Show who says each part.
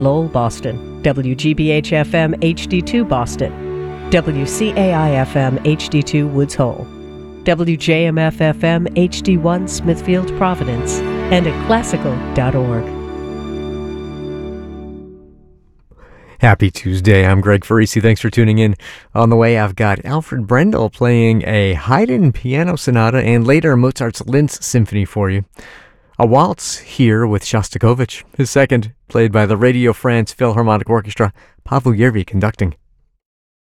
Speaker 1: Lowell, Boston, WGBH-FM HD2 Boston, WCAI-FM HD2 Woods Hole, WJMF-FM HD1 Smithfield, Providence, and at classical.org.
Speaker 2: Happy Tuesday. I'm Greg Farisi. Thanks for tuning in. On the way, I've got Alfred Brendel playing a Haydn piano sonata and later Mozart's Linz Symphony for you. A waltz here with Shostakovich, his second, played by the Radio France Philharmonic Orchestra, Pavel Yervi conducting.